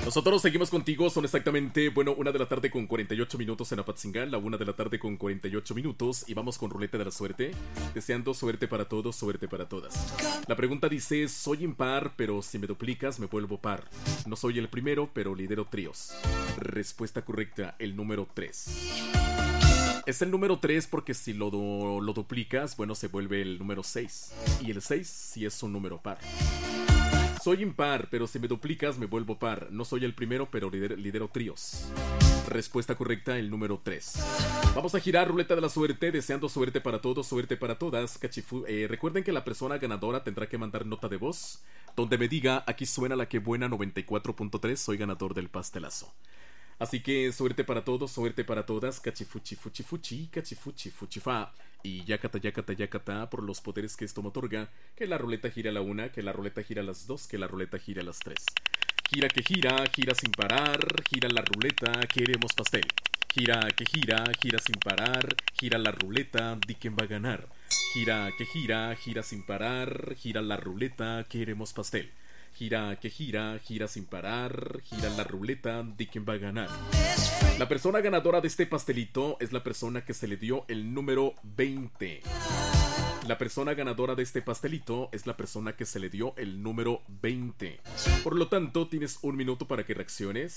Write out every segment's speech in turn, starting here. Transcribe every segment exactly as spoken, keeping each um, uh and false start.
Nosotros seguimos contigo, son exactamente, bueno, una de la tarde con cuarenta y ocho minutos en Apatzingán, la una de la tarde con cuarenta y ocho minutos, y vamos con Ruleta de la Suerte, deseando suerte para todos, suerte para todas. La pregunta dice, soy impar, pero si me duplicas me vuelvo par. No soy el primero, pero lidero tríos. Respuesta correcta, el número tres. Es el número tres porque si lo, do, lo duplicas, bueno, se vuelve el número seis. Y el seis sí es un número par. Soy impar, pero si me duplicas me vuelvo par. No soy el primero, pero lidero, lidero tríos. Respuesta correcta, el número tres. Vamos a girar Ruleta de la Suerte, deseando suerte para todos, suerte para todas. Cachifu eh, recuerden que la persona ganadora tendrá que mandar nota de voz donde me diga, aquí suena la que buena noventa y cuatro punto tres, soy ganador del pastelazo. Así que suerte para todos, suerte para todas. Cachifuchi, fuchi, fuchi, cachifuchi, fuchi, fa. Y yacata, yacata, yacata, por los poderes que esto me otorga. Que la ruleta gira a la una, que la ruleta gira a las dos, que la ruleta gira a las tres. Gira que gira, gira sin parar, gira la ruleta, queremos pastel. Gira que gira, gira sin parar, gira la ruleta, di quién va a ganar. Gira que gira, gira sin parar, gira la ruleta, queremos pastel. Gira que gira, gira sin parar, gira la ruleta, di quién va a ganar. La persona ganadora de este pastelito es la persona que se le dio el número veinte. La persona ganadora de este pastelito es la persona que se le dio el número veinte. Por lo tanto, tienes un minuto para que reacciones.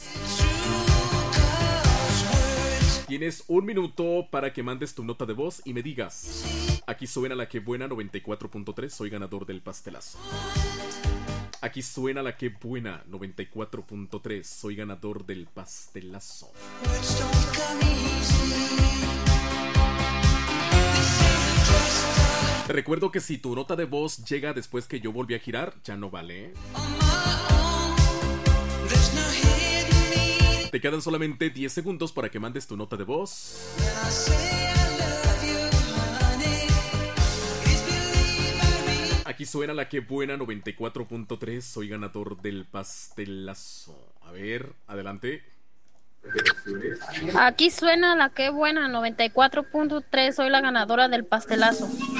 Tienes un minuto para que mandes tu nota de voz y me digas, aquí suena la que buena noventa y cuatro punto tres, soy ganador del pastelazo. Aquí suena la que buena noventa y cuatro punto tres, soy ganador del pastelazo. Te recuerdo que si tu nota de voz llega después que yo volví a girar, ya no vale. Te quedan solamente diez segundos para que mandes tu nota de voz. Aquí suena la que buena noventa y cuatro punto tres, soy ganador del pastelazo. A ver, adelante. Aquí suena la que buena noventa y cuatro punto tres, soy la ganadora del pastelazo.